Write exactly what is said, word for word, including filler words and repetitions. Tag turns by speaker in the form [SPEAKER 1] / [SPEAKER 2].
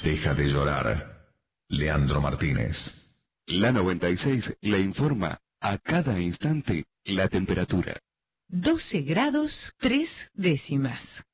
[SPEAKER 1] Deja de llorar. Leandro Martínez.
[SPEAKER 2] La noventa y seis le informa a cada instante la temperatura.
[SPEAKER 3] doce grados tres décimas.